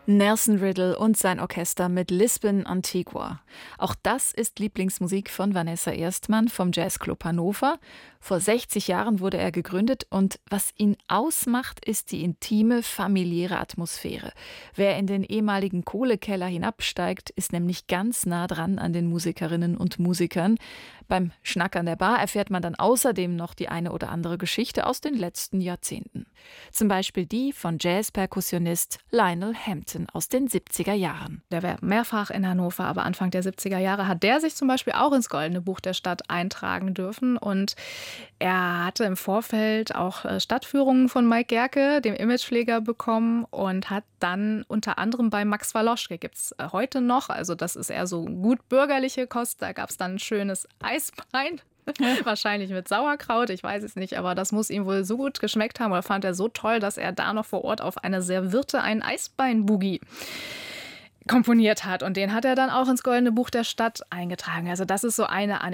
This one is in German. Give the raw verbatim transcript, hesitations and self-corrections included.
Nelson Riddle und sein Orchester mit Lisbon Antigua. Auch das ist Lieblingsmusik von Vanessa Erstmann vom Jazzclub Hannover. Vor sechzig Jahren wurde er gegründet und was ihn ausmacht, ist die intime, familiäre Atmosphäre. Wer in den ehemaligen Kohlekeller hinabsteigt, ist nämlich ganz nah dran an den Musikerinnen und Musikern. Beim Schnack an der Bar erfährt man dann außerdem noch die eine oder andere Geschichte aus den letzten Jahrzehnten. Zum Beispiel die von Jazz-Perkussionist Lionel Hampton aus den siebziger Jahren. Der war mehrfach in Hannover, aber Anfang der siebziger Jahre hat der sich zum Beispiel auch ins Goldene Buch der Stadt eintragen dürfen. Und er hatte im Vorfeld auch Stadtführungen von Mike Gerke, dem Imagepfleger, bekommen und hat dann unter anderem bei Max Waloschke, gibt es heute noch, also das ist eher so gut bürgerliche Kost, da gab es dann ein schönes Eisbein. Wahrscheinlich mit Sauerkraut, ich weiß es nicht, aber das muss ihm wohl so gut geschmeckt haben oder fand er so toll, dass er da noch vor Ort auf einer Serviette einen Eisbein-Boogie komponiert hat. Und den hat er dann auch ins Goldene Buch der Stadt eingetragen. Also das ist so eine Anekdote.